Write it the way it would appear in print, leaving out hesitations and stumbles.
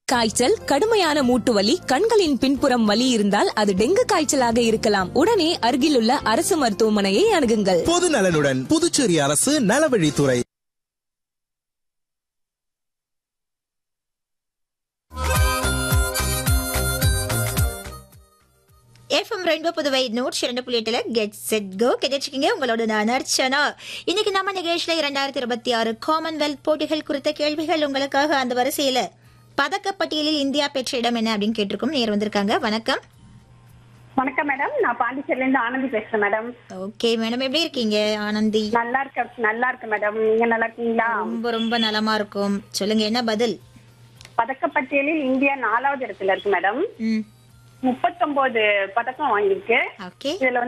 காய்ச்சல், கடுமையான மூட்டு வலி, கண்களின் பின்புறம் வலி இருந்தால் அது டெங்கு காய்ச்சலாக இருக்கலாம். உடனே அருகிலுள்ள அரசு மருத்துவமனையை அணுகுங்கள். பொது நலனுடன் புதுச்சேரி அரசு நலவழித்துறை. FM rainbow Puduvai 102.8 get set go கிடைச்சிக்கிங்க. உங்களோட நான் அர்ச்சனா. இன்னைக்கு நம்ம நிகழ்ச்சியில 2026 காமன்வெல்த் போட்டிகள் குறித்த கேள்விகள் உங்களுக்காக. அந்த வரிசையில பதக்கப்பட்டியலில் இந்தியா பெற்ற இடம் என்ன அப்படின்னு கேட்டிருக்கோம். நேர் வந்திருக்காங்க. வணக்கம். வணக்கம் மேடம், நான் பாண்டிச்சேரில இருந்து ஆனந்தி பேசுறேன் மேடம். ஓகே மேடம், எப்படி இருக்கீங்க ஆனந்தி? நல்லா இருக்கு மேடம். நீங்க நல்லா இருக்கீங்களா? ரொம்ப ரொம்ப நலமா இருக்கும். சொல்லுங்க, என்ன பதில்? பதக்கப்பட்டியலில் இந்தியா 4வது இடத்துல இருக்கு மேடம். 39 பதக்கம் வாங்கியிருக்கு. ஓகே. இதுல